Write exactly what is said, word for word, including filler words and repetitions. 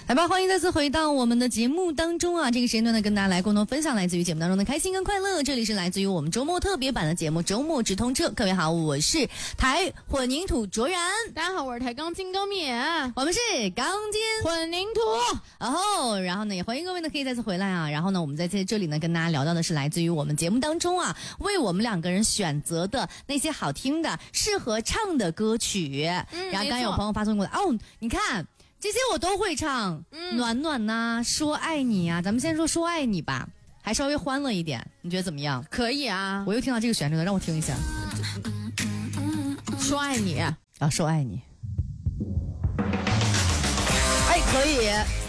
来吧，欢迎再次回到我们的节目当中啊！这个时间段呢，跟大家来共同分享来自于节目当中的开心跟快乐。这里是来自于我们周末特别版的节目《周末直通车》。各位好，我是台混凝土卓然， 大家好，我是台钢筋高敏， 我们是钢筋混凝土。 然后，然后呢，也欢迎各位呢可以再次回来啊！然后呢，我们在这里呢跟大家聊到的是来自于我们节目当中啊，为我们两个人选择的那些好听的、适合唱的歌曲。嗯，然后刚刚有朋友发送过来，哦，你看。这些我都会唱，嗯、暖暖呐、啊，说爱你啊，咱们先说说爱你吧，还稍微欢乐一点，你觉得怎么样？ 可以啊， 我又听到这个旋律了，让我听一下。 说爱你啊，说爱你，哎，可以。